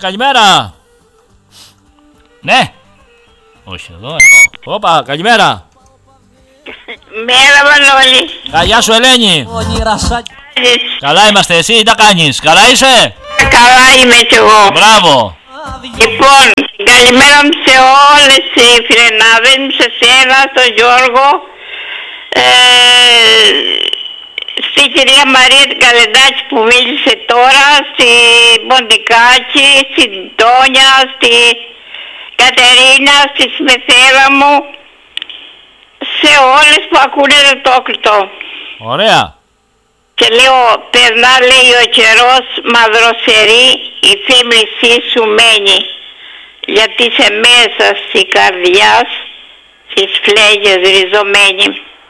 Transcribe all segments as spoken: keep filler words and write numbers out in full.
καλημέρα. Ναι. Όχι, εδώ, εδώ. Όπα, καλημέρα. Μέρα Μανώλη. Γεια σου Ελένη. Καλά είμαστε, εσύ τι τα κάνεις, καλά είσαι? Καλά είμαι κι εγώ. Μπράβο. Λοιπόν, καλημέρα μου σε όλες οι φιλενάδες μου, σε σένα, στον Γιώργο, ε, στη κυρία Μαρία την Καλεντάκη που μίλησε τώρα, στη Μοντικάκη, στην Τόνια, στη Κατερίνα, στη Σμεθέρα μου, σε όλες που ακούνε το τόκλητο. Ωραία. Και λέω, περνά λέει ο καιρός, μα δροσερή η θύμησή σου μένει, γιατί σε μέσα στη καρδιά στις φλέγες ριζωμένη.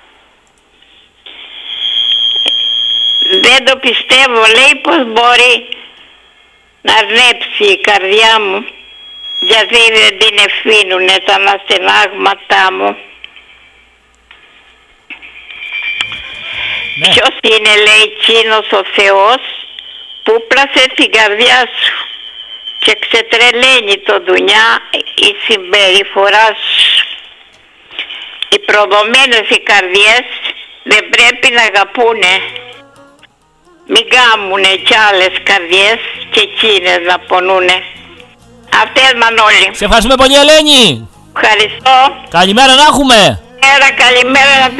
Δεν το πιστεύω, λέει, πως μπορεί να αρνέψει η καρδιά μου, γιατί δεν την ευθύνουνε τα αναστενάγματά μου. Ναι. Ποιος είναι, λέει, εκείνος ο Θεός που πλάσε την καρδιά σου και ξετρελαίνει το δουνιά η συμπεριφορά σου. Οι προδομένες οι καρδιές δεν πρέπει να αγαπούνε. Μην κάμουνε κι άλλες καρδιές και εκείνες να πονούνε. Αυτές, Μανώλη. Σε ευχαριστούμε πολύ Ελένη. Ευχαριστώ. Καλημέρα να έχουμε. Καλημέρα, καλημέρα.